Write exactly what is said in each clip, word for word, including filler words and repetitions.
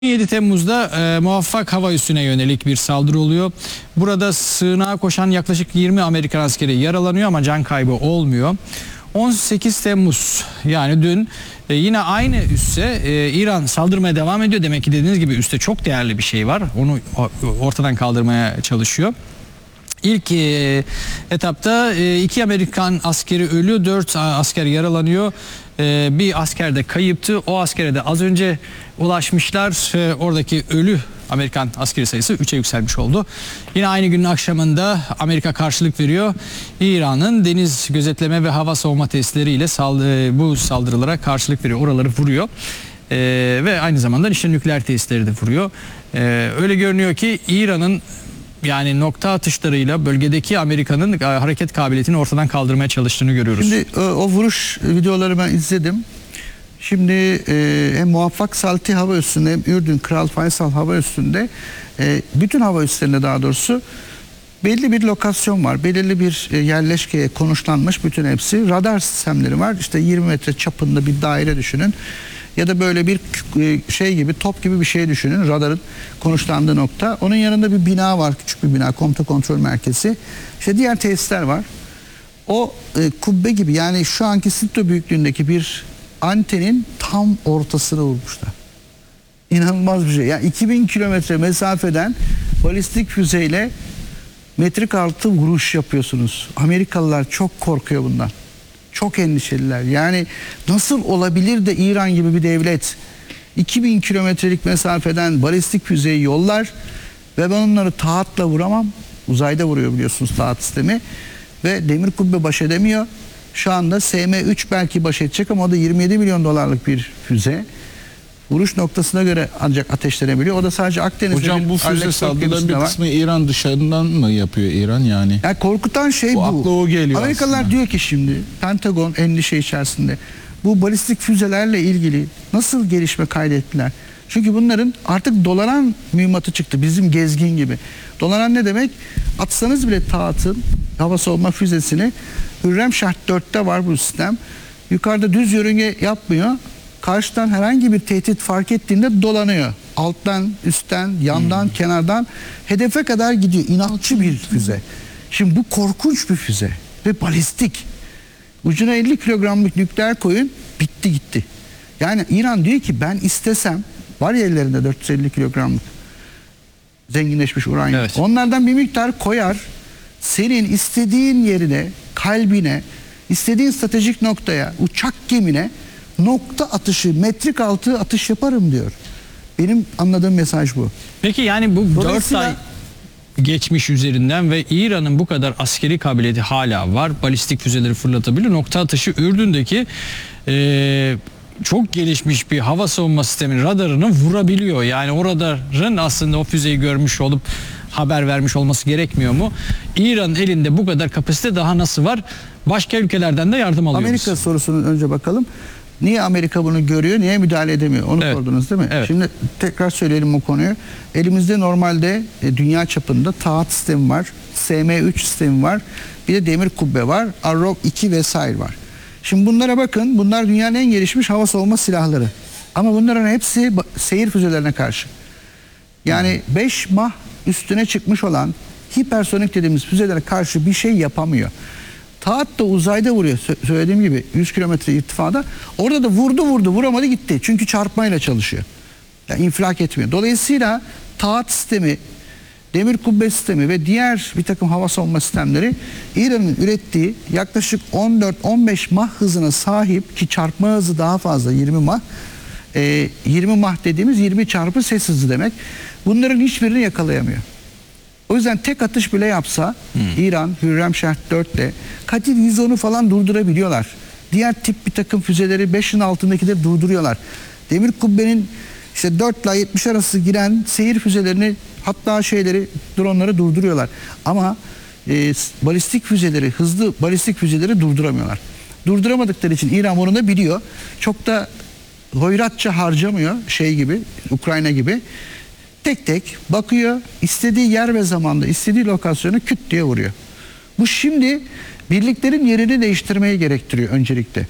yedi Temmuz'da e, muvaffak hava üssüne yönelik bir saldırı oluyor. Burada sığınağa koşan yaklaşık yirmi Amerikan askeri yaralanıyor ama can kaybı olmuyor. on sekiz Temmuz yani dün e, yine aynı üsse e, İran saldırmaya devam ediyor. Demek ki dediğiniz gibi üste çok değerli bir şey var. Onu ortadan kaldırmaya çalışıyor. İlk e, etapta e, iki Amerikan askeri ölü, dört asker yaralanıyor. E, bir asker de kayıptı. O askere de az önce ulaşmışlar. E, oradaki ölü Amerikan askeri sayısı üçe yükselmiş oldu. Yine aynı günün akşamında Amerika karşılık veriyor. İran'ın deniz gözetleme ve hava savunma testleriyle saldırı, bu saldırılara karşılık veriyor. Oraları vuruyor. E, ve aynı zamanda işte nükleer tesisleri de vuruyor. E, öyle görünüyor ki İran'ın yani nokta atışlarıyla bölgedeki Amerika'nın hareket kabiliyetini ortadan kaldırmaya çalıştığını görüyoruz. Şimdi o, o vuruş videoları ben izledim. Şimdi e, hem Muvaffak Salti hava üssünde hem Ürdün Kral Faysal hava üssünde e, bütün hava üslerinde daha doğrusu belli bir lokasyon var. Belirli bir e, yerleşkeye konuşlanmış bütün hepsi. Radar sistemleri var. İşte yirmi metre çapında bir daire düşünün. Ya da böyle bir şey gibi, top gibi bir şey düşünün, radarın konuşlandığı nokta. Onun yanında bir bina var, küçük bir bina, komuta kontrol merkezi. İşte diğer tesisler var. O e, kubbe gibi, yani şu anki Sitto büyüklüğündeki bir antenin tam ortasına vurmuşlar. İnanılmaz bir şey. Yani iki bin kilometre mesafeden balistik füzeyle metrik altı vuruş yapıyorsunuz. Amerikalılar çok korkuyor bundan. Çok endişeliler. Yani nasıl olabilir de İran gibi bir devlet iki bin kilometrelik mesafeden balistik füzeyi yollar ve ben onları taatla vuramam. Uzayda vuruyor biliyorsunuz taat sistemi. Ve demir kubbe baş edemiyor. Şu anda S M üç belki baş edecek ama o da yirmi yedi milyon dolarlık bir füze. Vuruş noktasına göre ancak ateşlenebiliyor. O da sadece Akdeniz'de. Hocam bu füze saldırıların bir kısmı İran dışarıdan mı yapıyor İran yani? Yani korkutan şey bu. Bu akla o geliyor Amerikalılar aslında. diyor ki şimdi Pentagon endişe içerisinde. Bu balistik füzelerle ilgili nasıl gelişme kaydettiler? Çünkü bunların artık dolanan mühimmatı çıktı. Bizim gezgin gibi. Dolanan ne demek? Atsanız bile Taat'ın hava savunma füzesini, Hürremşah dörtte var bu sistem. Yukarıda düz yörünge yapmıyor. Karşıdan herhangi bir tehdit fark ettiğinde dolanıyor. Alttan, üstten, yandan, hmm. kenardan hedefe kadar gidiyor. İnatçı bir füze. Şimdi bu korkunç bir füze ve balistik. Ucuna elli kilogramlık nükleer koyun, bitti gitti. Yani İran diyor ki ben istesem, var ya ellerinde dört yüz elli kilogramlık zenginleşmiş uranyum. Evet. Onlardan bir miktar koyar, senin istediğin yerine, kalbine, istediğin stratejik noktaya, uçak gemine nokta atışı, metrik altı atış yaparım diyor. Benim anladığım mesaj bu. Peki yani bu dört ay geçmiş üzerinden ve İran'ın bu kadar askeri kabiliyeti hala var. Balistik füzeleri fırlatabiliyor. Nokta atışı Ürdün'deki e, çok gelişmiş bir hava savunma sisteminin radarını vurabiliyor. Yani o radarın aslında o füzeyi görmüş olup haber vermiş olması gerekmiyor mu? İran'ın elinde bu kadar kapasite daha nasıl var? Başka ülkelerden de yardım alıyoruz. Amerika sorusunun önce bakalım. Niye Amerika bunu görüyor, niye müdahale edemiyor? Onu evet. sordunuz değil mi? Evet. Şimdi tekrar söyleyelim bu konuyu. Elimizde normalde e, dünya çapında Taat sistemi var, S M üç sistemi var, bir de demir kubbe var, Arrow iki vesaire var. Şimdi bunlara bakın, bunlar dünyanın en gelişmiş hava savunma silahları. Ama bunların hepsi seyir füzelerine karşı. Yani beş mah üstüne çıkmış olan hipersonik dediğimiz füzelere karşı bir şey yapamıyor. Taat da uzayda vuruyor, söylediğim gibi yüz kilometre irtifada. Orada da vurdu vurdu vuramadı gitti. Çünkü çarpmayla çalışıyor. Yani infilak etmiyor. Dolayısıyla Taat sistemi, demir kubbe sistemi ve diğer bir takım hava savunma sistemleri İran'ın ürettiği yaklaşık on dört on beş mah hızına sahip, ki çarpma hızı daha fazla yirmi mah. E, yirmi mah dediğimiz yirmi çarpı ses hızı demek. Bunların hiçbirini yakalayamıyor. O yüzden tek atış bile yapsa hmm. İran Hürremşah dörtle Kadir yüz onu falan durdurabiliyorlar. Diğer tip bir takım füzeleri beşin altındakileri durduruyorlar. Demir kubbenin işte dört ile yetmiş arası giren seyir füzelerini, hatta şeyleri, dronları durduruyorlar. Ama e, balistik füzeleri, hızlı balistik füzeleri durduramıyorlar. Durduramadıkları için İran bunu da biliyor. Çok da hoyratça harcamıyor, şey gibi, Ukrayna gibi. Tek tek bakıyor, istediği yer ve zamanda, istediği lokasyonu küt diye vuruyor. Bu şimdi birliklerin yerini değiştirmeyi gerektiriyor öncelikle.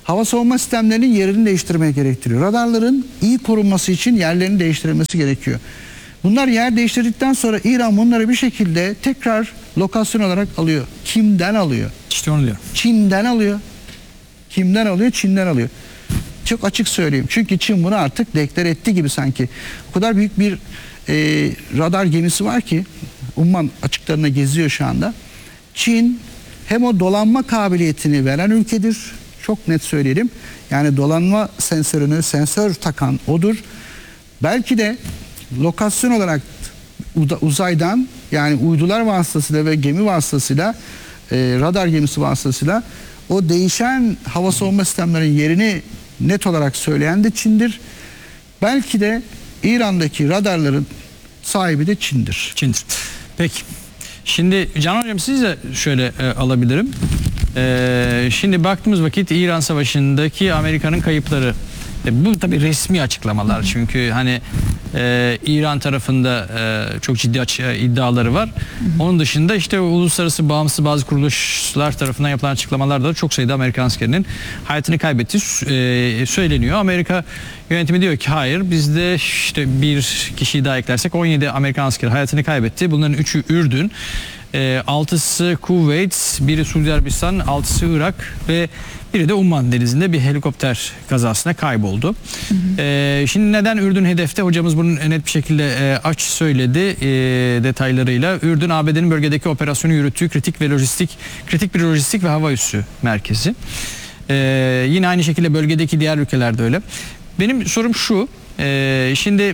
hava savunma sistemlerinin yerini değiştirmeye gerektiriyor. Radarların iyi korunması için yerlerini değiştirilmesi gerekiyor. Bunlar yer değiştirdikten sonra İran bunları bir şekilde tekrar lokasyon olarak alıyor. Kimden alıyor? İşte onu diyorum. Çin'den alıyor. Kimden alıyor? Çin'den alıyor. Çok açık söyleyeyim. Çünkü Çin bunu artık deklar etti gibi sanki. O kadar büyük bir e, radar gemisi var ki Umman açıklarına geziyor şu anda. Çin hem o dolanma kabiliyetini veren ülkedir. Çok net söyleyelim. Yani dolanma sensörünü, sensör takan odur. Belki de lokasyon olarak uzaydan, yani uydular vasıtasıyla ve gemi vasıtasıyla, e, radar gemisi vasıtasıyla o değişen hava savunma sistemlerinin yerini net olarak söyleyen de Çin'dir. Belki de İran'daki radarların sahibi de Çin'dir. Çin'dir. Peki. Şimdi Can Hocam siz de şöyle e, alabilirim. E, şimdi baktığımız vakit İran Savaşı'ndaki Amerika'nın kayıpları. E, bu tabii resmi açıklamalar. Çünkü hani e, İran tarafında e, çok ciddi açı, e, iddiaları var. Onun dışında işte uluslararası bağımsız bazı kuruluşlar tarafından yapılan açıklamalarda da çok sayıda Amerikan askerinin hayatını kaybettiği e, söyleniyor. Amerika yönetimi diyor ki hayır, bizde işte bir kişiyi daha eklersek on yedi Amerikan askeri hayatını kaybetti. Bunların üçü Ürdün, e, altısı Kuveyt, biri Suudi Arabistan, altısı Irak ve biri de Umman denizinde bir helikopter kazasına kayboldu. Hı hı. E, şimdi neden Ürdün hedefte? Hocamız bunu net bir şekilde e, aç söyledi e, detaylarıyla. Ürdün A B D'nin bölgedeki operasyonu yürüttüğü kritik ve lojistik, kritik bir lojistik ve hava üssü merkezi. E, yine aynı şekilde bölgedeki diğer ülkelerde öyle. Benim sorum şu, e, şimdi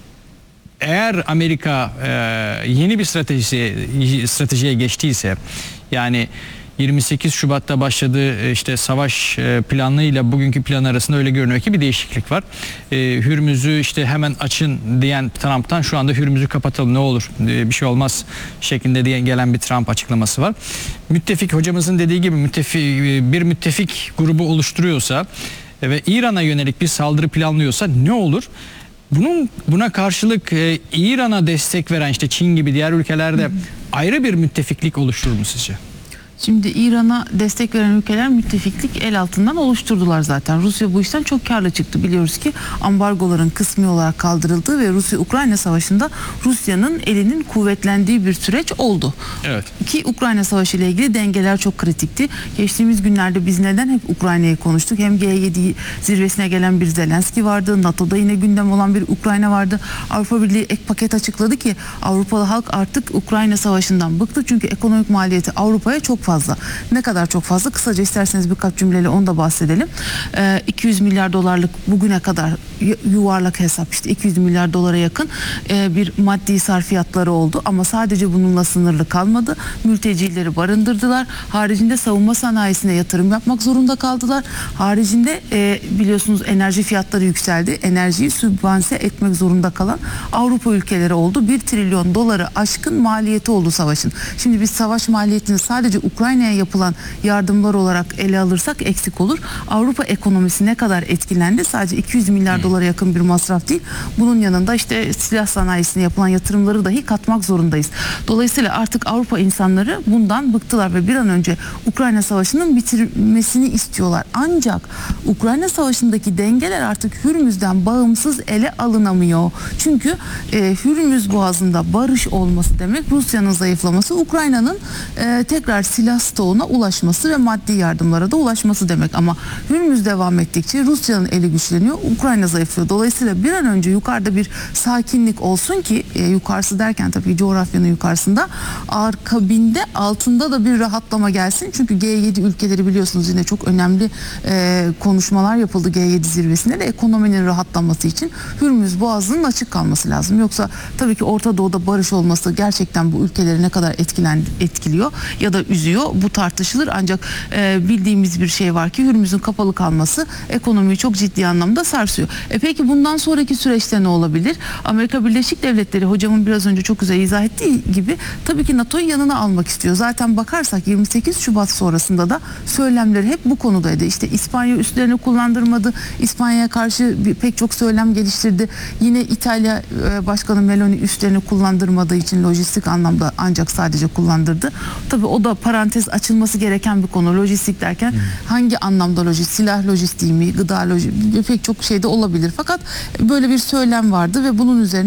eğer Amerika e, yeni bir strateji, stratejiye geçtiyse, yani yirmi sekiz Şubat'ta başladığı işte savaş planıyla bugünkü plan arasında öyle görünüyor ki bir değişiklik var. E, Hürmüz'ü işte hemen açın diyen Trump'tan şu anda Hürmüz'ü kapatalım ne olur bir şey olmaz şeklinde diye gelen bir Trump açıklaması var. Müttefik, hocamızın dediği gibi müttefik, bir müttefik grubu oluşturuyorsa ve İran'a yönelik bir saldırı planlıyorsa ne olur? Bunun buna karşılık e, İran'a destek veren işte Çin gibi diğer ülkelerde hı hı. ayrı bir müttefiklik oluşturur mu sizce? Şimdi İran'a destek veren ülkeler müttefiklik el altından oluşturdular zaten. Rusya bu işten çok karlı çıktı. Biliyoruz ki ambargoların kısmi olarak kaldırıldığı ve Rusya-Ukrayna savaşında Rusya'nın elinin kuvvetlendiği bir süreç oldu. Evet. Ki Ukrayna Savaşı ile ilgili dengeler çok kritikti. Geçtiğimiz günlerde biz neden hep Ukrayna'yı konuştuk? Hem G yedi zirvesine gelen bir Zelenski vardı. NATO'da yine gündem olan bir Ukrayna vardı. Avrupa Birliği ek paket açıkladı ki Avrupalı halk artık Ukrayna Savaşı'ndan bıktı. Çünkü ekonomik maliyeti Avrupa'ya çok fazla. Ne kadar çok fazla? Kısaca isterseniz birkaç cümleyle onu da bahsedelim. Ee, iki yüz milyar dolarlık bugüne kadar yuvarlak hesap işte iki yüz milyar dolara yakın e, bir maddi sarfiyatları oldu. Ama sadece bununla sınırlı kalmadı. Mültecileri barındırdılar. Haricinde savunma sanayisine yatırım yapmak zorunda kaldılar. Haricinde e, biliyorsunuz enerji fiyatları yükseldi. Enerjiyi sübvanse etmek zorunda kalan Avrupa ülkeleri oldu. bir trilyon doları aşkın maliyeti oldu savaşın. Şimdi biz savaş maliyetini sadece Ukrayna'ya yapılan yardımlar olarak ele alırsak eksik olur. Avrupa ekonomisi ne kadar etkilendi? Sadece iki yüz milyar dolara yakın bir masraf değil. Bunun yanında işte silah sanayisine yapılan yatırımları dahi katmak zorundayız. Dolayısıyla artık Avrupa insanları bundan bıktılar ve bir an önce Ukrayna Savaşı'nın bitirmesini istiyorlar. Ancak Ukrayna Savaşı'ndaki dengeler artık Hürmüz'den bağımsız ele alınamıyor. Çünkü e, Hürmüz Boğazı'nda barış olması demek Rusya'nın zayıflaması, Ukrayna'nın e, tekrar silah stoğuna ulaşması ve maddi yardımlara da ulaşması demek. Ama Hürmüz devam ettikçe Rusya'nın eli güçleniyor, Ukrayna zayıflıyor. Dolayısıyla bir an önce yukarıda bir sakinlik olsun ki e, yukarısı derken tabii coğrafyanın yukarısında akabinde altında da bir rahatlama gelsin. Çünkü G yedi ülkeleri biliyorsunuz yine çok önemli e, konuşmalar yapıldı G yedi zirvesinde de ekonominin rahatlaması için Hürmüz Boğazı'nın açık kalması lazım. Yoksa tabii ki Orta Doğu'da barış olması gerçekten bu ülkeleri ne kadar etkilen, etkiliyor ya da üzüyor bu tartışılır. Ancak e, bildiğimiz bir şey var ki Hürmüz'ün kapalı kalması ekonomiyi çok ciddi anlamda sarsıyor. E peki bundan sonraki süreçte ne olabilir? Amerika Birleşik Devletleri hocamın biraz önce çok güzel izah ettiği gibi tabii ki NATO'yu yanına almak istiyor. Zaten bakarsak yirmi sekiz Şubat sonrasında da söylemleri hep bu konudaydı. İşte İspanya üslerini kullandırmadı. İspanya'ya karşı bir, pek çok söylem geliştirdi. Yine İtalya e, Başkanı Meloni üslerini kullandırmadığı için lojistik anlamda ancak sadece kullandırdı. Tabii o da parantez parantez açılması gereken bir konu. Lojistik derken hmm. hangi anlamda lojistik? Silah lojistiği mi? Gıda lojistiği mi? Pek çok şeyde olabilir. Fakat böyle bir söylem vardı ve bunun üzerine